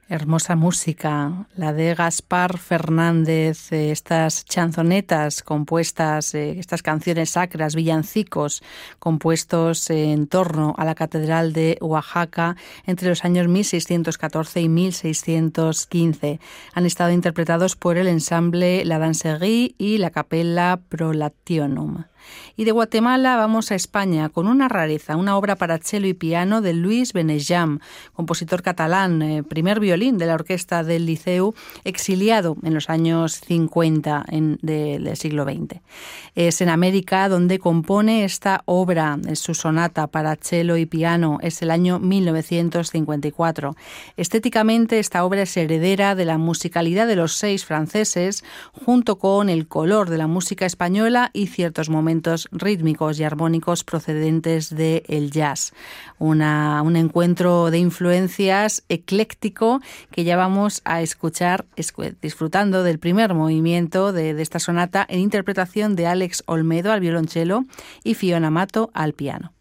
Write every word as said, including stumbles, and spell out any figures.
Hermosa música, la de Gaspar Fernández, eh, estas chanzonetas compuestas, eh, estas canciones sacras, villancicos compuestos eh, en torno a la Catedral de Oaxaca entre los años mil seiscientos catorce y mil seiscientos quince. Han estado interpretados por el ensamble La Danserie y la Capella Prolationum. Y de Guatemala vamos a España con una rareza, una obra para cello y piano de Luis Benejam, compositor catalán, eh, primer violín de la orquesta del Liceu, exiliado en los años cincuenta en, de, del siglo veinte. Es en América donde compone esta obra, es su sonata para cello y piano, es el año mil novecientos cincuenta y cuatro. Estéticamente esta obra es heredera de la musicalidad de los seis franceses, junto con el color de la música española y ciertos momentos rítmicos y armónicos procedentes del jazz. Una, un encuentro de influencias ecléctico que ya vamos a escuchar disfrutando del primer movimiento de, de esta sonata en interpretación de Alex Olmedo al violonchelo y Fiona Mato al piano.